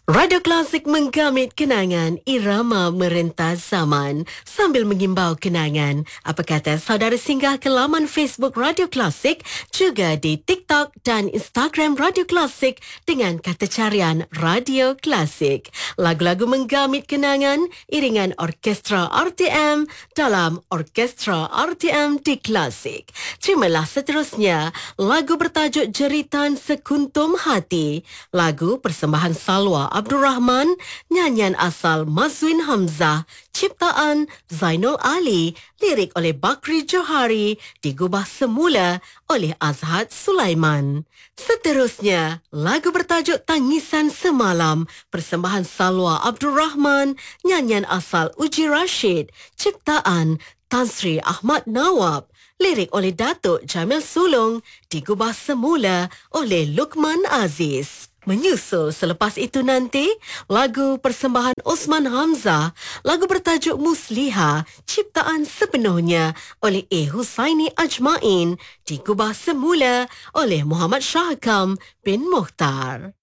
Radio Klasik menggamit kenangan irama merentas zaman sambil mengimbau kenangan. Apa kata saudara singgah ke laman Facebook Radio Klasik, juga di TikTok dan Instagram Radio Klasik dengan kata carian Radio Klasik. Lagu-lagu menggamit kenangan, iringan orkestra RTM dalam Orkestra RTM di Klasik. Terimalah seterusnya lagu bertajuk Jeritan Sekuntum Hati. Lagu persembahan Salwa Abdul Rahman, nyanyian asal Mazwin Hamzah, ciptaan Zainul Ali, lirik oleh Bakri Johari, digubah semula oleh Azhad Sulaiman. Seterusnya, lagu bertajuk Tangisan Semalam, persembahan Salwa Abdul Rahman, nyanyian asal Uji Rashid, ciptaan Tan Sri Ahmad Nawab, lirik oleh Datuk Jamil Sulong, digubah semula oleh Luqman Aziz. Menyusul selepas itu nanti, lagu persembahan Osman Hamzah, lagu bertajuk Musliha, ciptaan sepenuhnya oleh Husaini Ajmain, digubah semula oleh Muhammad Shahkam bin Mukhtar.